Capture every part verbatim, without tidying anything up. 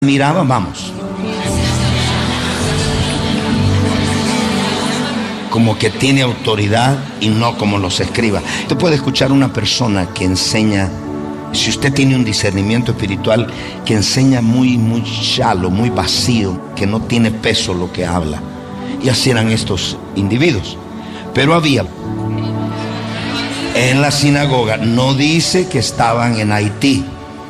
Miraba, vamos. Como que tiene autoridad y no como los escribas. Usted puede escuchar a una persona que enseña, si usted tiene un discernimiento espiritual, que enseña muy, muy shallow, muy vacío, que no tiene peso lo que habla. Y así eran estos individuos. Pero había en la sinagoga, no dice que estaban en Haití,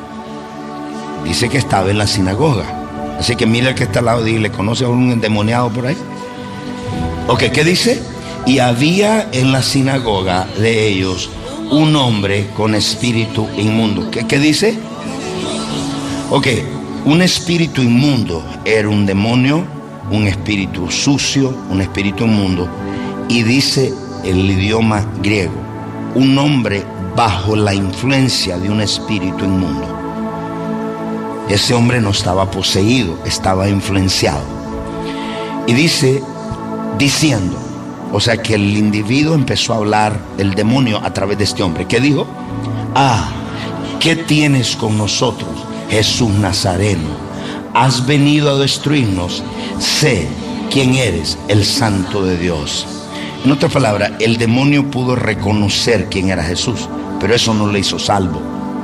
dice que estaba en la sinagoga. Así que mira el que está al lado y dile, ¿conoce a un endemoniado por ahí? Ok, ¿qué dice? Y había en la sinagoga de ellos un hombre con espíritu inmundo. ¿Qué, qué dice? Ok, un espíritu inmundo era un demonio, un espíritu sucio, un espíritu inmundo. Y dice el idioma griego, un hombre bajo la influencia de un espíritu inmundo. Ese hombre no estaba poseído, estaba influenciado. Y dice, diciendo, o sea que el individuo empezó a hablar, el demonio, a través de este hombre. ¿Qué dijo? Ah, ¿qué tienes con nosotros, Jesús Nazareno? Has venido a destruirnos. Sé quién eres, el Santo de Dios. En otras palabras, el demonio pudo reconocer quién era Jesús, pero eso no le hizo salvo.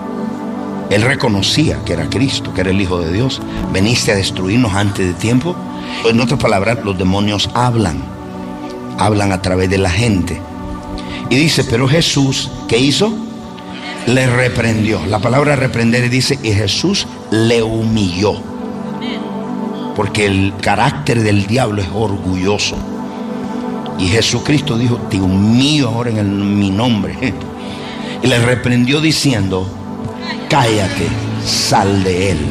Él reconocía que era Cristo, que era el Hijo de Dios. ¿Veniste a destruirnos antes de tiempo? En otras palabras, los demonios hablan, hablan a través de la gente. Y dice, pero Jesús, ¿qué hizo? Le reprendió. La palabra reprender dice, y Jesús le humilló. Porque el carácter del diablo es orgulloso. Y Jesucristo dijo, te humillo ahora en el, mi nombre. Y le reprendió diciendo, cállate, sal de él.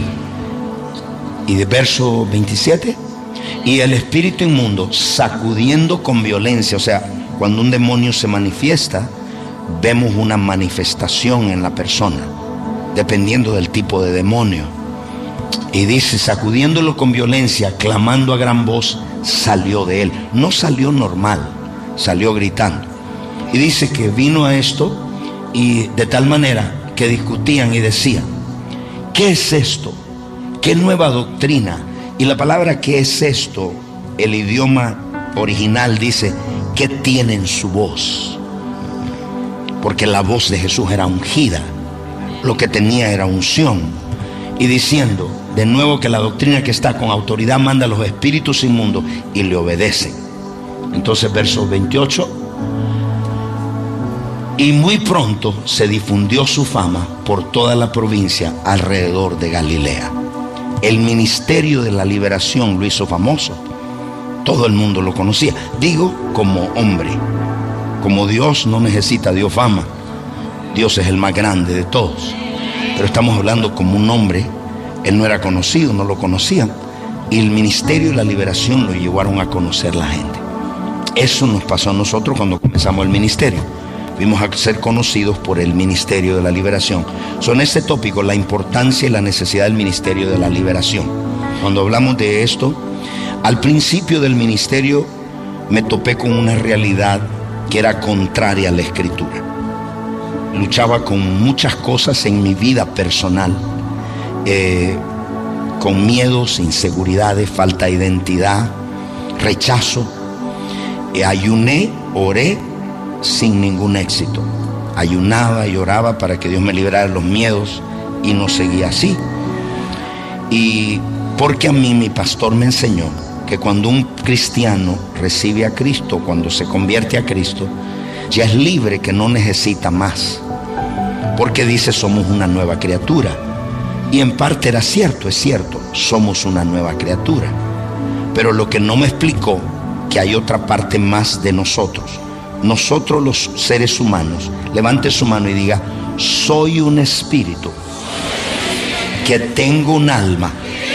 Y de verso veintisiete, y el espíritu inmundo, sacudiendo con violencia, o sea, cuando un demonio se manifiesta, vemos una manifestación en la persona, dependiendo del tipo de demonio. Y dice, sacudiéndolo con violencia, clamando a gran voz, salió de él. No salió normal, salió gritando. Y dice que vino a esto, y de tal manera que discutían y decían, ¿qué es esto? ¿Qué nueva doctrina? Y la palabra ¿qué es esto? El idioma original dice, ¿qué tiene en su voz? Porque la voz de Jesús era ungida, lo que tenía era unción. Y diciendo, de nuevo, que la doctrina que está con autoridad manda a los espíritus inmundos y le obedecen. Entonces verso veintiocho, y muy pronto se difundió su fama por toda la provincia alrededor de Galilea. El ministerio de la liberación lo hizo famoso. Todo el mundo lo conocía. Digo, como hombre. Como Dios no necesita Dios fama. Dios es el más grande de todos. Pero estamos hablando como un hombre. Él no era conocido, no lo conocían. Y el ministerio de la liberación lo llevaron a conocer la gente. Eso nos pasó a nosotros cuando comenzamos el ministerio. Vimos a ser conocidos por el ministerio de la liberación. Son este tópico, la importancia y la necesidad del ministerio de la liberación. Cuando hablamos de esto, al principio del ministerio me topé con una realidad que era contraria a la escritura. Luchaba con muchas cosas en mi vida personal, eh, con miedos, inseguridades, falta de identidad, rechazo. Eh, ayuné, oré, sin ningún éxito. Ayunaba y oraba para que Dios me librara de los miedos y no seguía así. Y porque a mí mi pastor me enseñó que cuando un cristiano recibe a Cristo, cuando se convierte a Cristo, ya es libre, que no necesita más. Porque dice, somos una nueva criatura. Y en parte era cierto, es cierto, somos una nueva criatura. Pero lo que no me explicó, que hay otra parte más de nosotros. Nosotros los seres humanos, levante su mano y diga, soy un espíritu que tengo un alma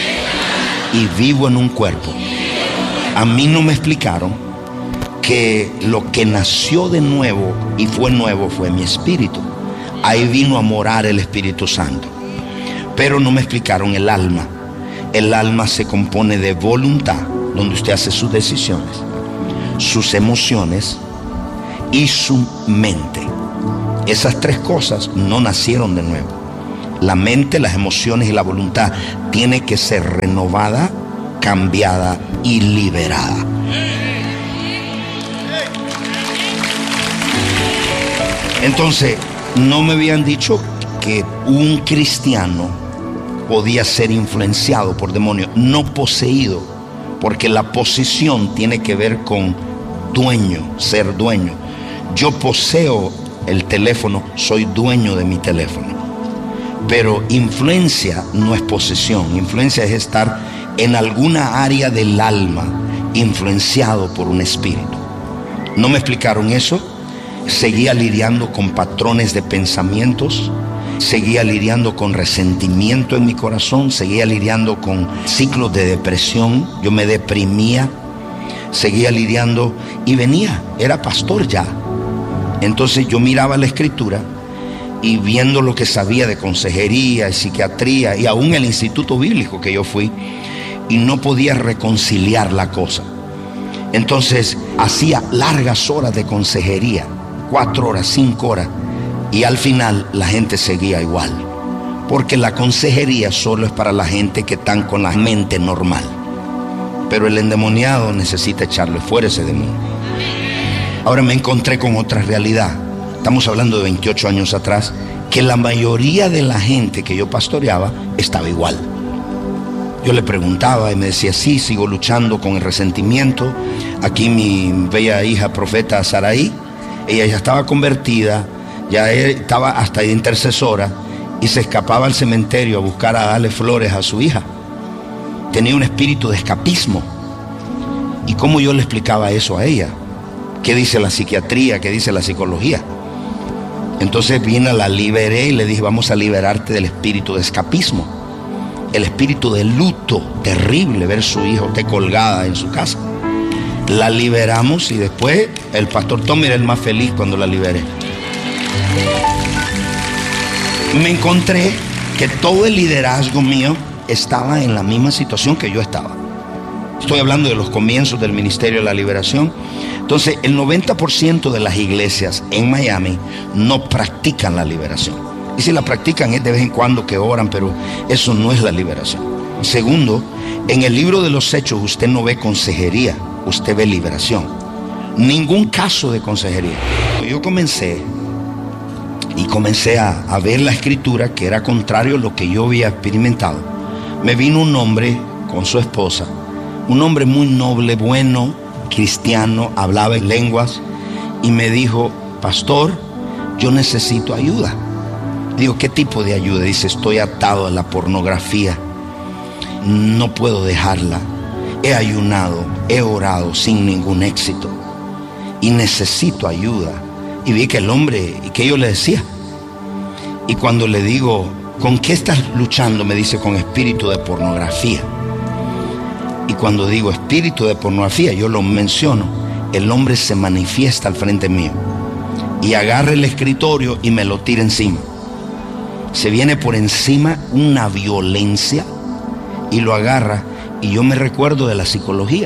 y vivo en un cuerpo. A mí no me explicaron que lo que nació de nuevo y fue nuevo fue mi espíritu. Ahí vino a morar el Espíritu Santo. Pero no me explicaron el alma. El alma se compone de voluntad, donde usted hace sus decisiones, sus emociones y su mente. Esas tres cosas no nacieron de nuevo. La mente, las emociones y la voluntad tiene que ser renovada, cambiada y liberada. Entonces, no me habían dicho que un cristiano podía ser influenciado por demonios, no poseído, porque la posesión tiene que ver con dueño, ser dueño. Yo poseo el teléfono, soy dueño de mi teléfono. Pero influencia no es posesión. Influencia es estar en alguna área del alma influenciado por un espíritu. ¿No me explicaron eso? Seguía lidiando con patrones de pensamientos, seguía lidiando con resentimiento en mi corazón, seguía lidiando con ciclos de depresión. Yo me deprimía, seguía lidiando y venía, era pastor ya. Entonces yo miraba la escritura y viendo lo que sabía de consejería y psiquiatría y aún el instituto bíblico que yo fui, y no podía reconciliar la cosa. Entonces hacía largas horas de consejería, cuatro horas, cinco horas, y al final la gente seguía igual, porque la consejería solo es para la gente que están con la mente normal, pero el endemoniado necesita echarle fuera ese demonio. Ahora me encontré con otra realidad. Estamos hablando de veintiocho años atrás, que la mayoría de la gente que yo pastoreaba estaba igual. Yo le preguntaba y me decía, sí, sigo luchando con el resentimiento. Aquí mi bella hija profeta Saraí, ella ya estaba convertida, ya estaba hasta de intercesora, y se escapaba al cementerio a buscar a darle flores a su hija. Tenía un espíritu de escapismo. ¿Y cómo yo le explicaba eso a ella? ¿Qué dice la psiquiatría? ¿Qué dice la psicología? Entonces vine, la liberé y le dije, vamos a liberarte del espíritu de escapismo, el espíritu de luto terrible, ver su hijo te colgada en su casa. La liberamos y después el pastor Tommy era el más feliz cuando la liberé. Me encontré que todo el liderazgo mío estaba en la misma situación que yo estaba. Estoy hablando de los comienzos del Ministerio de la Liberación. Entonces, el noventa por ciento de las iglesias en Miami no practican la liberación. Y si la practican es de vez en cuando que oran, pero eso no es la liberación. Segundo, en el libro de los Hechos usted no ve consejería, usted ve liberación. Ningún caso de consejería. Yo comencé y comencé a, a ver la escritura, que era contrario a lo que yo había experimentado. Me vino un hombre con su esposa, un hombre muy noble, bueno, cristiano, hablaba en lenguas, y me dijo, pastor, yo necesito ayuda. Digo, ¿qué tipo de ayuda? Dice, estoy atado a la pornografía, no puedo dejarla, he ayunado, he orado sin ningún éxito y necesito ayuda. Y vi que el hombre, ¿y qué yo le decía? Y cuando le digo, ¿con qué estás luchando? Me dice, con espíritu de pornografía. Y cuando digo espíritu de pornografía, yo lo menciono, el hombre se manifiesta al frente mío y agarra el escritorio y me lo tira encima. Se viene por encima una violencia y lo agarra, y yo me recuerdo de la psicología.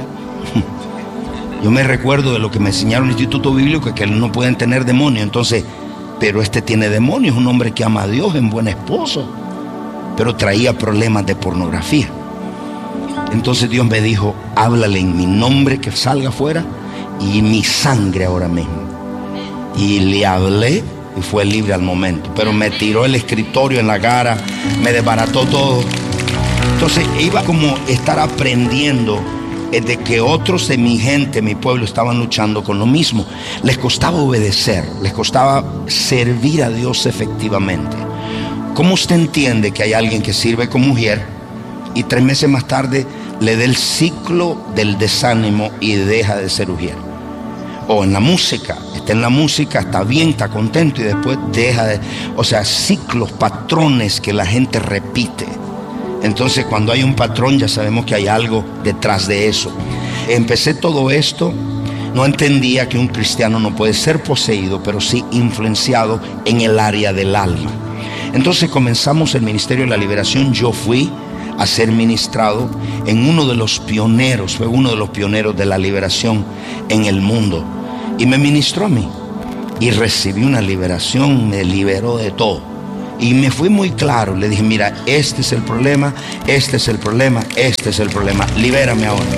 Yo me recuerdo de lo que me enseñaron en el Instituto Bíblico, que no pueden tener demonios. Entonces, pero este tiene demonios, es un hombre que ama a Dios, es un buen esposo, pero traía problemas de pornografía. Entonces Dios me dijo, háblale en mi nombre que salga afuera y mi sangre ahora mismo. Y le hablé y fue libre al momento, pero me tiró el escritorio en la cara, me desbarató todo. Entonces iba como estar aprendiendo de que otros de mi gente, mi pueblo, estaban luchando con lo mismo. Les costaba obedecer, les costaba servir a Dios efectivamente. ¿Cómo usted entiende que hay alguien que sirve como mujer y tres meses más tarde le dé el ciclo del desánimo y deja de ser mujer? O en la música, está en la música, está bien, está contento y después deja de... O sea, ciclos, patrones que la gente repite. Entonces, cuando hay un patrón, ya sabemos que hay algo detrás de eso. Empecé todo esto, no entendía que un cristiano no puede ser poseído, pero sí influenciado en el área del alma. Entonces comenzamos el Ministerio de la Liberación. Yo fui a ser ministrado en uno de los pioneros, fue uno de los pioneros de la liberación en el mundo, y me ministró a mí y recibí una liberación, me liberó de todo. Y me fui muy claro, le dije, mira, este es el problema, este es el problema, este es el problema, libérame ahora.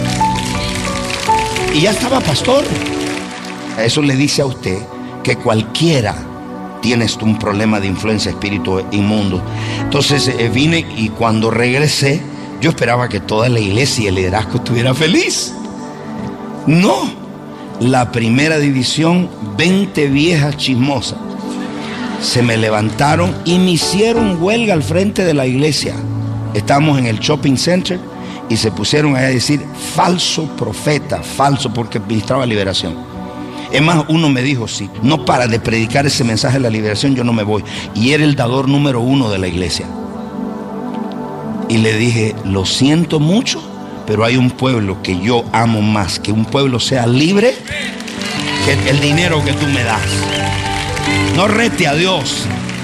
Y ya estaba pastor. Eso le dice a usted que cualquiera tiene un problema de influencia espíritu inmundo. Entonces eh, vine y cuando regresé, yo esperaba que toda la iglesia y el liderazgo estuviera feliz. No, la primera división, veinte viejas chismosas, se me levantaron y me hicieron huelga al frente de la iglesia. Estábamos en el shopping center y se pusieron a decir falso profeta, falso, porque ministraba liberación. Es más, uno me dijo, si no para de predicar ese mensaje de la liberación, yo no me voy. Y era el dador número uno de la iglesia. Y le dije, lo siento mucho, pero hay un pueblo que yo amo más, que un pueblo sea libre, que el dinero que tú me das. No rete a Dios.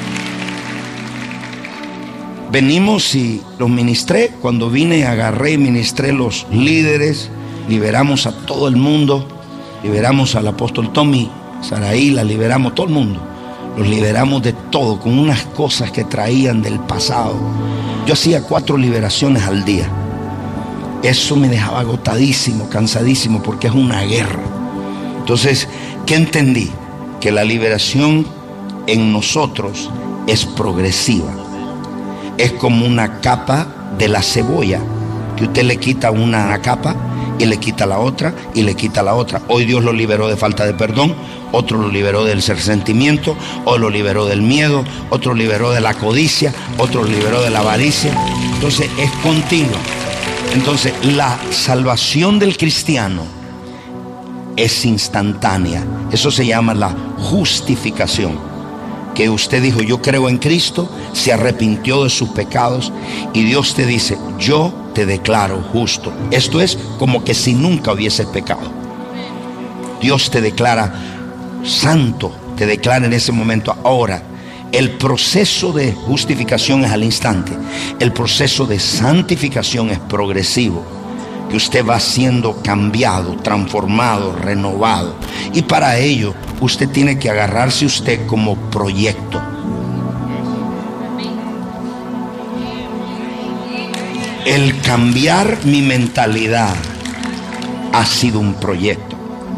Venimos y los ministré. Cuando vine, agarré y ministré los líderes. Liberamos a todo el mundo. Liberamos al apóstol Tommy, Saraí, la liberamos, todo el mundo. Los liberamos de todo, con unas cosas que traían del pasado. Yo hacía cuatro liberaciones al día. Eso me dejaba agotadísimo, cansadísimo, porque es una guerra. Entonces, ¿qué entendí? Que la liberación en nosotros es progresiva. Es como una capa de la cebolla, que usted le quita una capa y le quita la otra y le quita la otra. Hoy Dios lo liberó de falta de perdón, otro lo liberó del resentimiento, otro lo liberó del miedo, otro lo liberó de la codicia, otro lo liberó de la avaricia. Entonces es continuo. Entonces la salvación del cristiano es instantánea. Eso se llama la justificación. Que usted dijo, yo creo en Cristo, se arrepintió de sus pecados y Dios te dice, yo te declaro justo. Esto es como que si nunca hubieses pecado. Dios te declara santo, te declara en ese momento. Ahora, el proceso de justificación es al instante. El proceso de santificación es progresivo. Que usted va siendo cambiado, transformado, renovado. Y para ello, usted tiene que agarrarse usted como proyecto. El cambiar mi mentalidad ha sido un proyecto.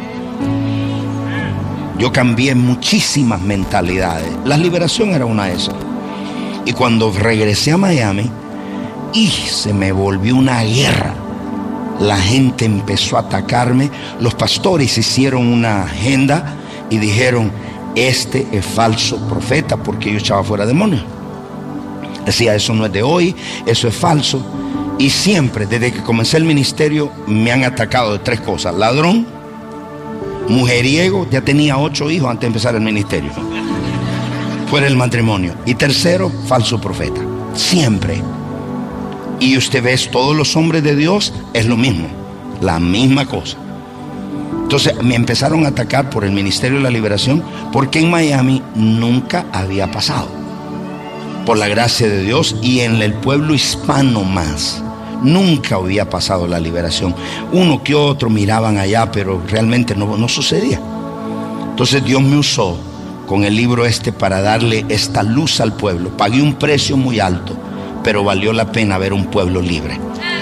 Yo cambié muchísimas mentalidades. La liberación era una de esas. Y cuando regresé a Miami, y se me volvió una guerra. La gente empezó a atacarme. Los pastores hicieron una agenda y dijeron, este es falso profeta, porque yo echaba fuera demonios. Decía, eso no es de hoy, eso es falso. Y siempre, desde que comencé el ministerio, me han atacado de tres cosas: ladrón, mujeriego, ya tenía ocho hijos antes de empezar el ministerio, fuera el matrimonio, y tercero, falso profeta. Siempre. Y usted ve, todos los hombres de Dios es lo mismo, la misma cosa. Entonces me empezaron a atacar por el ministerio de la liberación, porque en Miami nunca había pasado, por la gracia de Dios, y en el pueblo hispano más. Nunca había pasado la liberación. Uno que otro miraban allá, pero realmente no, no sucedía. Entonces Dios me usó con el libro este para darle esta luz al pueblo. Pagué un precio muy alto, pero valió la pena ver un pueblo libre.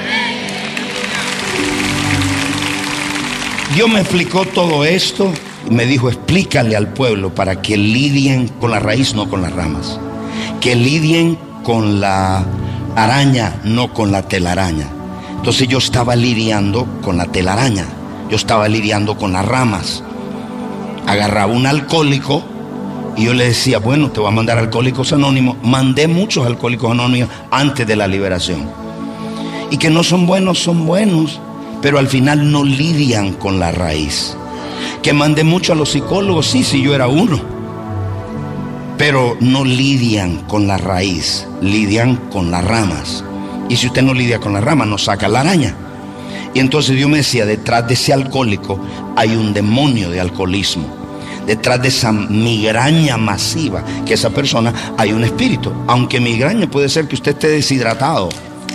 Dios me explicó todo esto y me dijo, explícale al pueblo para que lidien con la raíz, no con las ramas. Que lidien con la araña, no con la telaraña. Entonces yo estaba lidiando con la telaraña, yo estaba lidiando con las ramas. Agarraba un alcohólico y yo le decía, bueno, te voy a mandar a Alcohólicos Anónimos. Mandé muchos Alcohólicos Anónimos antes de la liberación. Y que no son buenos, son buenos, pero al final no lidian con la raíz. Que mandé mucho a los psicólogos, sí, sí, yo era uno, pero no lidian con la raíz, lidian con las ramas. Y si usted no lidia con las ramas, no saca la araña. Y entonces Dios me decía, detrás de ese alcohólico hay un demonio de alcoholismo. Detrás de esa migraña masiva, que esa persona, hay un espíritu. Aunque migraña puede ser que usted esté deshidratado.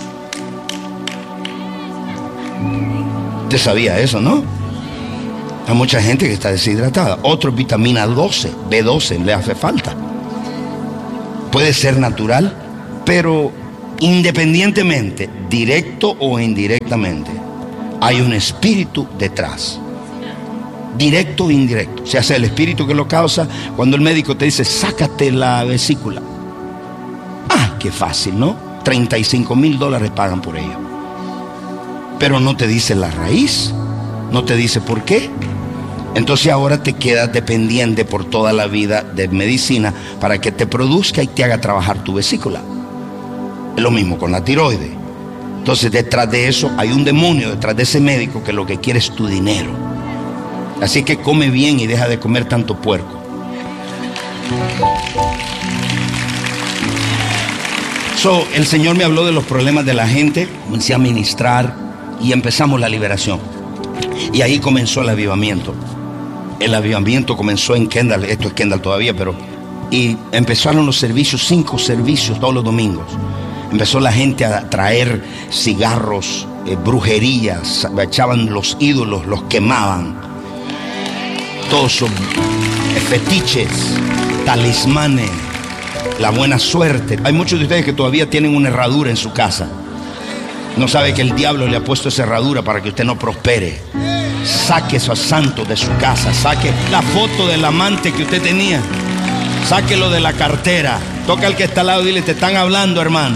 Usted sabía eso, ¿no? Hay mucha gente que está deshidratada. Otro, vitamina doce, B doce, le hace falta. puede ser natural, pero independientemente, directo o indirectamente, hay un espíritu detrás. Directo o indirecto. O sea, es el espíritu que lo causa cuando el médico te dice, sácate la vesícula. Ah, qué fácil, ¿no? treinta y cinco mil dólares pagan por ello. Pero no te dice la raíz, no te dice por qué. Entonces ahora te quedas dependiente por toda la vida de medicina para que te produzca y te haga trabajar tu vesícula. Es lo mismo con la tiroides. Entonces detrás de eso hay un demonio, detrás de ese médico que lo que quiere es tu dinero. Así que come bien y deja de comer tanto puerco. So, el Señor me habló de los problemas de la gente, comencé a ministrar y empezamos la liberación. Y ahí comenzó el avivamiento. El avivamiento comenzó en Kendall, esto es Kendall todavía, pero... Y empezaron los servicios, cinco servicios todos los domingos. Empezó la gente a traer cigarros, eh, brujerías, echaban los ídolos, los quemaban. Todos son fetiches, talismanes, la buena suerte. Hay muchos de ustedes que todavía tienen una herradura en su casa. No sabe que el diablo le ha puesto esa herradura para que usted no prospere. Saque esos santos de su casa. Saque la foto del amante que usted tenía. Sáquelo de la cartera. Toca al que está al lado y dile, te están hablando, hermano.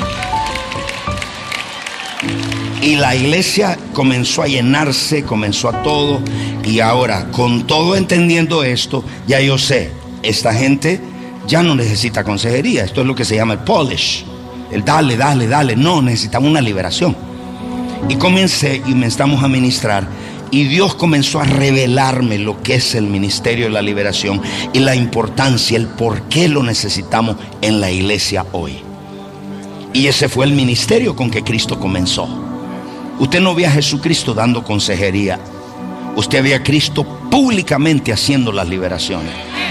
Y la iglesia comenzó a llenarse, comenzó a todo. Y ahora, con todo entendiendo esto, ya yo sé, esta gente ya no necesita consejería. Esto es lo que se llama el polish. El dale, dale, dale. No, necesitamos una liberación. Y comencé y me estamos a ministrar. Y Dios comenzó a revelarme lo que es el ministerio de la liberación y la importancia, el por qué lo necesitamos en la iglesia hoy. Y ese fue el ministerio con que Cristo comenzó. Usted no ve a Jesucristo dando consejería. Usted ve a Cristo públicamente haciendo las liberaciones.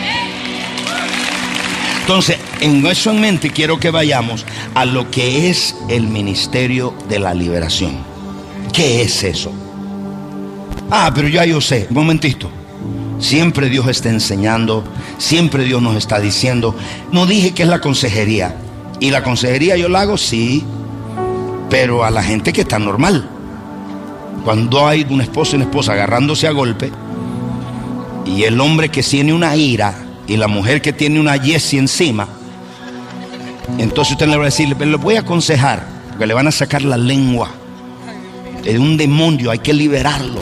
Entonces, en eso en mente quiero que vayamos a lo que es el ministerio de la liberación. ¿Qué es eso? Ah, pero ya yo sé, un momentito. Siempre Dios está enseñando, siempre Dios nos está diciendo. No dije que es la consejería. Y la consejería yo la hago, sí, pero a la gente que está normal. Cuando hay un esposo y una esposa agarrándose a golpe, y el hombre que tiene una ira y la mujer que tiene una yesi encima, entonces usted le va a decir, le voy a aconsejar, porque le van a sacar la lengua de un demonio, hay que liberarlo.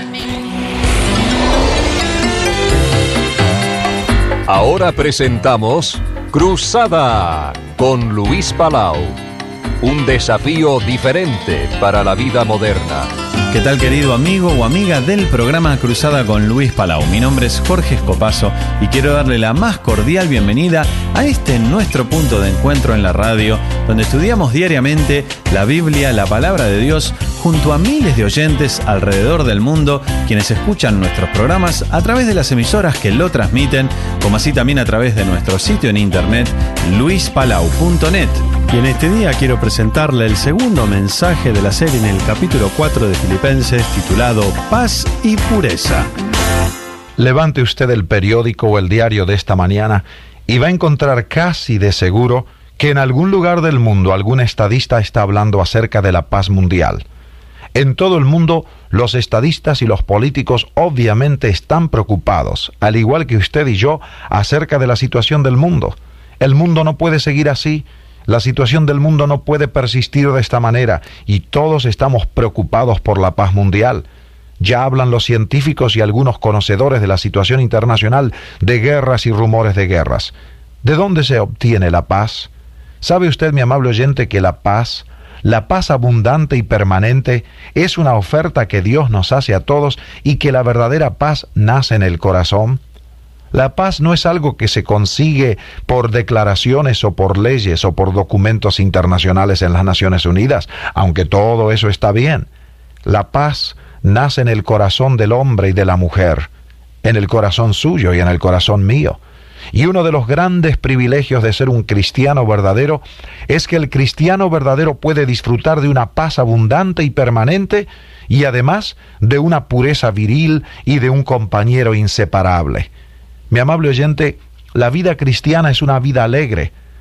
Ahora presentamos Cruzada con Luis Palau. Un desafío diferente para la vida moderna. ¿Qué tal, querido amigo o amiga del programa Cruzada con Luis Palau? Mi nombre es Jorge Escopazo y quiero darle la más cordial bienvenida a este nuestro punto de encuentro en la radio, donde estudiamos diariamente la Biblia, la palabra de Dios, junto a miles de oyentes alrededor del mundo, quienes escuchan nuestros programas a través de las emisoras que lo transmiten, como así también a través de nuestro sitio en internet, luis palau punto net. Y en este día quiero presentarle el segundo mensaje de la serie en el capítulo cuatro de Filipenses, titulado Paz y Pureza. Levante usted el periódico o el diario de esta mañana y va a encontrar casi de seguro que en algún lugar del mundo algún estadista está hablando acerca de la paz mundial. En todo el mundo, los estadistas y los políticos obviamente están preocupados, al igual que usted y yo, acerca de la situación del mundo. El mundo no puede seguir así. La situación del mundo no puede persistir de esta manera y todos estamos preocupados por la paz mundial. Ya hablan los científicos y algunos conocedores de la situación internacional de guerras y rumores de guerras. ¿De dónde se obtiene la paz? ¿Sabe usted, mi amable oyente, que la paz, la paz abundante y permanente, es una oferta que Dios nos hace a todos y que la verdadera paz nace en el corazón? La paz no es algo que se consigue por declaraciones o por leyes o por documentos internacionales en las Naciones Unidas, aunque todo eso está bien. La paz nace en el corazón del hombre y de la mujer, en el corazón suyo y en el corazón mío. Y uno de los grandes privilegios de ser un cristiano verdadero es que el cristiano verdadero puede disfrutar de una paz abundante y permanente y además de una pureza viril y de un compañero inseparable. Mi amable oyente, la vida cristiana es una vida alegre.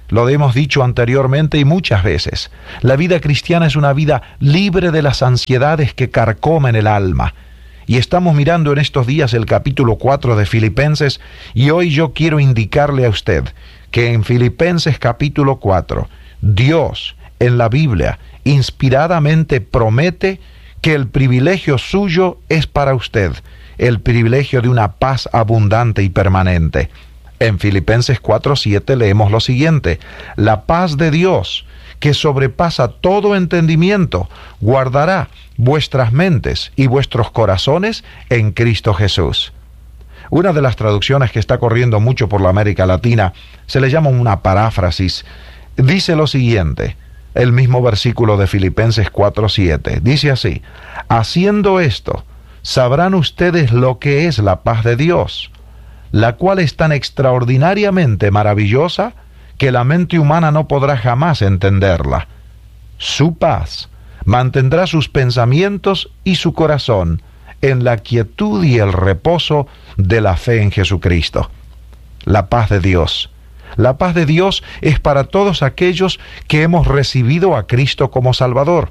Lo hemos dicho anteriormente y muchas veces. La vida cristiana es una vida libre de las ansiedades que carcomen el alma. Y estamos mirando en estos días el capítulo cuatro de Filipenses, y hoy yo quiero indicarle a usted que en Filipenses capítulo cuatro, Dios en la Biblia inspiradamente promete que el privilegio suyo es para usted, el privilegio de una paz abundante y permanente. En Filipenses cuatro siete leemos lo siguiente: la paz de Dios, que sobrepasa todo entendimiento, guardará vuestras mentes y vuestros corazones en Cristo Jesús. Una de las traducciones que está corriendo mucho por la América Latina se le llama una paráfrasis. Dice lo siguiente, el mismo versículo de Filipenses cuatro siete, dice así: haciendo esto, sabrán ustedes lo que es la paz de Dios, la cual es tan extraordinariamente maravillosa que la mente humana no podrá jamás entenderla. Su paz mantendrá sus pensamientos y su corazón en la quietud y el reposo de la fe en Jesucristo. La paz de Dios. La paz de Dios es para todos aquellos que hemos recibido a Cristo como Salvador.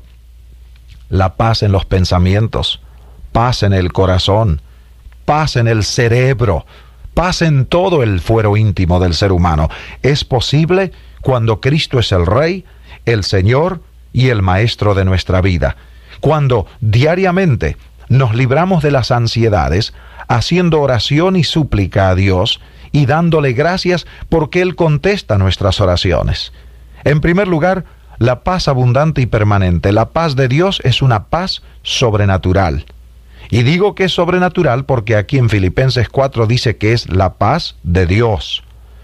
La paz en los pensamientos, paz en el corazón, paz en el cerebro, paz en todo el fuero íntimo del ser humano. Es posible cuando Cristo es el Rey, el Señor y el Maestro de nuestra vida. Cuando diariamente nos libramos de las ansiedades, haciendo oración y súplica a Dios y dándole gracias porque Él contesta nuestras oraciones. En primer lugar, la paz abundante y permanente. La paz de Dios es una paz sobrenatural. Y digo que es sobrenatural porque aquí en Filipenses cuatro dice que es la paz de Dios.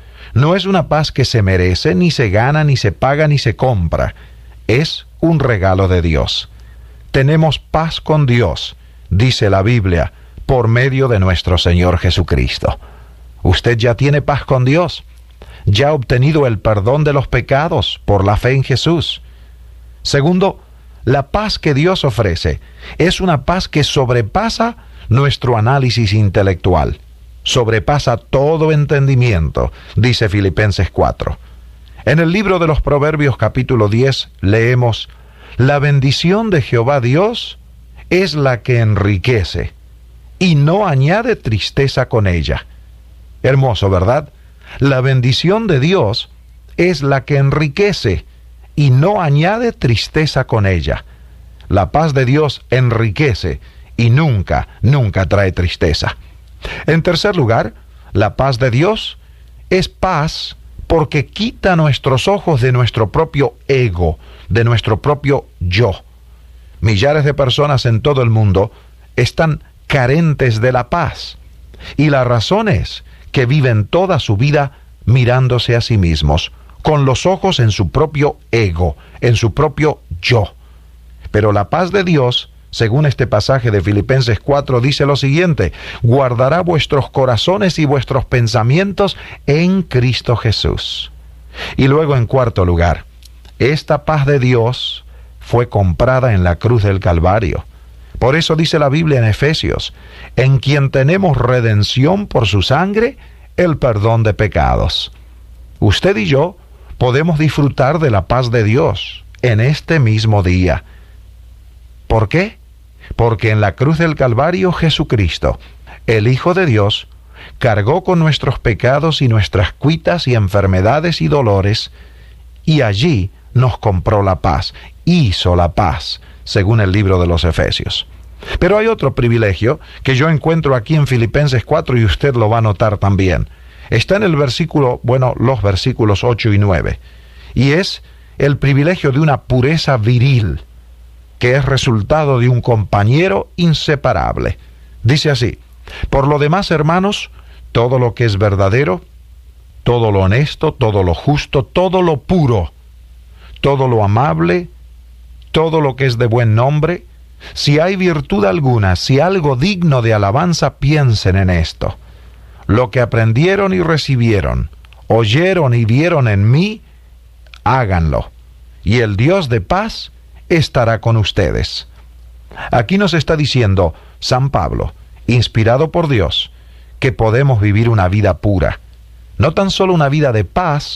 No es una paz que se merece, ni se gana, ni se paga, ni se compra. Es un regalo de Dios. Tenemos paz con Dios, dice la Biblia, por medio de nuestro Señor Jesucristo. Usted ya tiene paz con Dios. Ya ha obtenido el perdón de los pecados por la fe en Jesús. Segundo, la paz que Dios ofrece es una paz que sobrepasa nuestro análisis intelectual. Sobrepasa todo entendimiento, dice Filipenses cuatro. En el libro de los Proverbios capítulo diez leemos: la bendición de Jehová Dios es la que enriquece, y no añade tristeza con ella. Hermoso, ¿verdad? La bendición de Dios es la que enriquece, y no añade tristeza con ella. La paz de Dios enriquece, y nunca, nunca trae tristeza. En tercer lugar, la paz de Dios es paz porque quita nuestros ojos de nuestro propio ego, de nuestro propio yo. Millares de personas en todo el mundo están carentes de la paz, y la razón es que viven toda su vida mirándose a sí mismos, con los ojos en su propio ego, en su propio yo. Pero la paz de Dios, según este pasaje de Filipenses cuatro, dice lo siguiente: guardará vuestros corazones y vuestros pensamientos en Cristo Jesús. Y luego, en cuarto lugar, esta paz de Dios fue comprada en la cruz del Calvario. Por eso dice la Biblia en Efesios: en quien tenemos redención por su sangre, el perdón de pecados. Usted y yo podemos disfrutar de la paz de Dios en este mismo día. ¿Por qué? Porque en la cruz del Calvario Jesucristo, el Hijo de Dios, cargó con nuestros pecados y nuestras cuitas y enfermedades y dolores, y allí nos compró la paz, hizo la paz, según el libro de los Efesios. Pero hay otro privilegio que yo encuentro aquí en Filipenses cuatro, y usted lo va a notar también. Está en el versículo, bueno, los versículos ocho y nueve, y es el privilegio de una pureza viril, que es resultado de un compañero inseparable. Dice así: por lo demás, hermanos, todo lo que es verdadero, todo lo honesto, todo lo justo, todo lo puro, todo lo amable, todo lo que es de buen nombre, si hay virtud alguna, si algo digno de alabanza, piensen en esto. Lo que aprendieron y recibieron, oyeron y vieron en mí, háganlo, y el Dios de paz estará con ustedes. Aquí nos está diciendo San Pablo, inspirado por Dios, que podemos vivir una vida pura. No tan solo una vida de paz,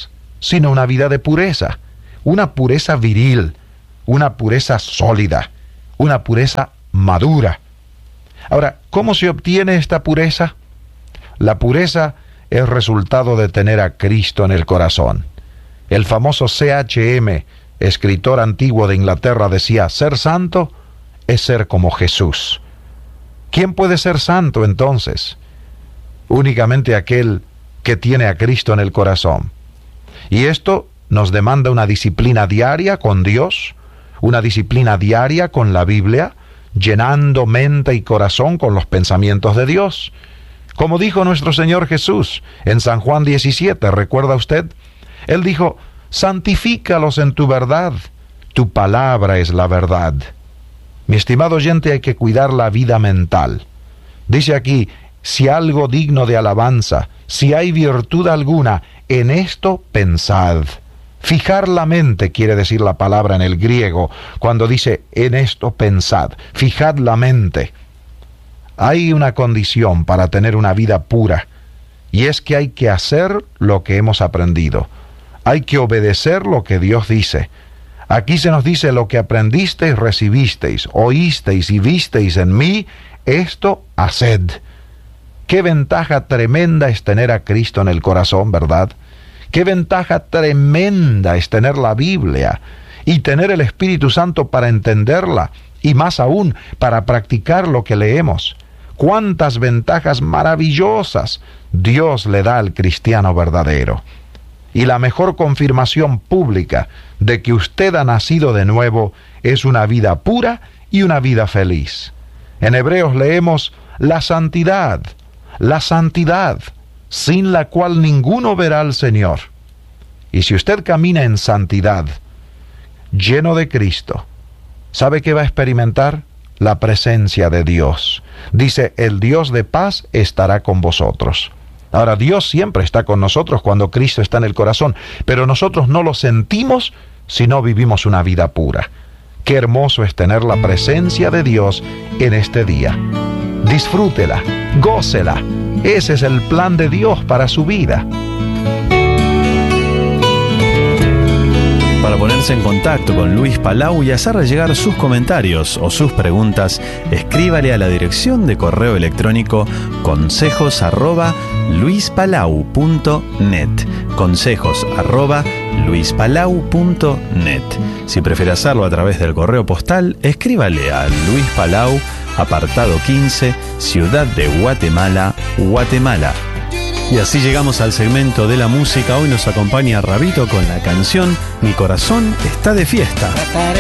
sino una vida de pureza, una pureza viril, una pureza sólida, una pureza madura. Ahora, ¿cómo se obtiene esta pureza? La pureza es resultado de tener a Cristo en el corazón. El famoso C H M, escritor antiguo de Inglaterra, decía, ser santo es ser como Jesús. ¿Quién puede ser santo entonces? Únicamente aquel que tiene a Cristo en el corazón. Y esto nos demanda una disciplina diaria con Dios, una disciplina diaria con la Biblia, llenando mente y corazón con los pensamientos de Dios. Como dijo nuestro Señor Jesús en San Juan diecisiete, ¿recuerda usted? Él dijo, santifícalos en tu verdad, tu palabra es la verdad. Mi estimado oyente, hay que cuidar la vida mental. Dice aquí, si algo digno de alabanza, si hay virtud alguna, en esto pensad. Fijar la mente quiere decir la palabra en el griego, cuando dice en esto pensad, fijad la mente. Hay una condición para tener una vida pura, y es que hay que hacer lo que hemos aprendido. Hay que obedecer lo que Dios dice. Aquí se nos dice lo que aprendisteis, recibisteis, oísteis y visteis en mí, esto haced. Qué ventaja tremenda es tener a Cristo en el corazón, ¿verdad? Qué ventaja tremenda es tener la Biblia y tener el Espíritu Santo para entenderla y más aún para practicar lo que leemos. Cuántas ventajas maravillosas Dios le da al cristiano verdadero. Y la mejor confirmación pública de que usted ha nacido de nuevo es una vida pura y una vida feliz. En Hebreos leemos la santidad, la santidad, sin la cual ninguno verá al Señor. Y si usted camina en santidad, lleno de Cristo, ¿sabe qué va a experimentar? La presencia de Dios. Dice, el Dios de paz estará con vosotros. Ahora, Dios siempre está con nosotros cuando Cristo está en el corazón, pero nosotros no lo sentimos si no vivimos una vida pura. Qué hermoso es tener la presencia de Dios en este día. Disfrútela, gócela. Ese es el plan de Dios para su vida. Para ponerse en contacto con Luis Palau y hacerle llegar sus comentarios o sus preguntas, escríbale a la dirección de correo electrónico consejos arroba luispalau punto net. Consejos arroba luispalau punto net. Si prefiere hacerlo a través del correo postal, escríbale a Luis Palau, apartado quince, Ciudad de Guatemala, Guatemala. Y así llegamos al segmento de la música. Hoy nos acompaña Rabito con la canción Mi corazón está de fiesta.